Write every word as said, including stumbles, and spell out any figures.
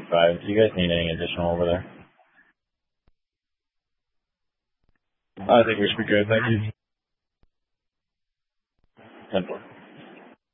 fifty-five. Do you guys need any additional over there? I think we should be good. Thank you. ten four.